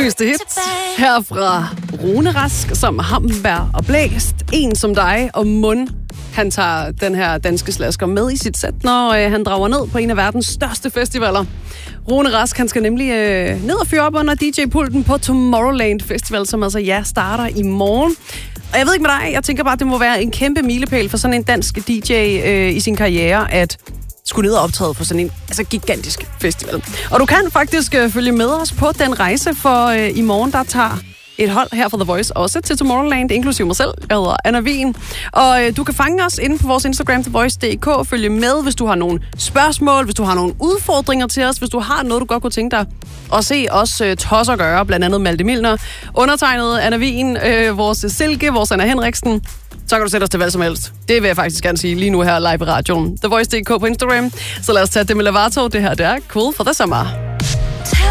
nyeste hits her fra Rune Rask, som Hamberg og Blæst. En som dig og Mund. Han tager den her danske slasker med i sit sæt, når han drager ned på en af verdens største festivaler. Rune Rask, han skal nemlig ned og fyre op under DJ-pulten på Tomorrowland Festival, som altså starter i morgen. Og jeg ved ikke med dig, jeg tænker bare, at det må være en kæmpe milepæl for sådan en dansk DJ i sin karriere, at skulle ned og optræde på sådan en gigantisk festival. Og du kan faktisk følge med os på den rejse, for i morgen, der tager et hold her fra The Voice også til Tomorrowland, inklusive mig selv. Jeg hedder Anna Wien. Og du kan fange os inde på vores Instagram, thevoice.dk. Følge med, hvis du har nogle spørgsmål, hvis du har nogle udfordringer til os, hvis du har noget, du godt kunne tænke dig at se os tosser gøre, blandt andet Malte Milner, undertegnet Anna Wien, vores Silke, vores Anna Henriksen. Så kan du sætte os til hvad som helst. Det vil jeg faktisk gerne sige lige nu her live i radioen. TheVoice.dk på Instagram. Så lad os tage Demi Lovato. Det her, det er Cool for the Summer.